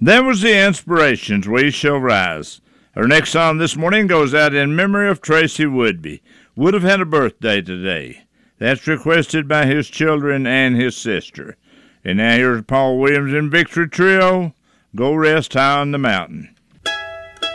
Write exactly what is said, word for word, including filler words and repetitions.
That was the Inspirations, We Shall Rise. Our next song this morning goes out in memory of Tracy Woodby. Would have had a birthday today. That's requested by his children and his sister. And now here's Paul Williams and Victory Trio, Go Rest High on the Mountain.